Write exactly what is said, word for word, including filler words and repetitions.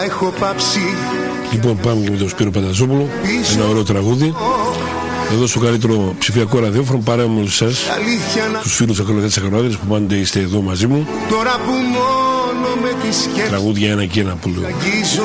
Έχω πάψει. Λοιπόν, πάμε και με τον Σπύρο Πανταζόπουλο. Ένα ωραίο τραγούδι. Εδώ στο καλύτερο ψηφιακό ραδιόφωνο, παρέα με εσάς, τους φίλους ακροατές και ακροάτες που πάντοτε είστε εδώ μαζί μου. Τώρα που μόνο με τις σκέψεις τραγούδια ένα και ένα που λέω.